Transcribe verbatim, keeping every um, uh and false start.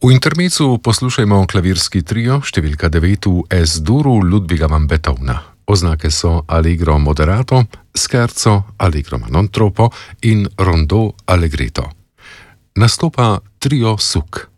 V intermecu poslušajmo klavirski trio številka devet v Es-duru Ludwiga van Beethovna. Oznake so Allegro moderato, Scherzo, Allegro ma non troppo in Rondò allegretto. Nastopa trio Suk.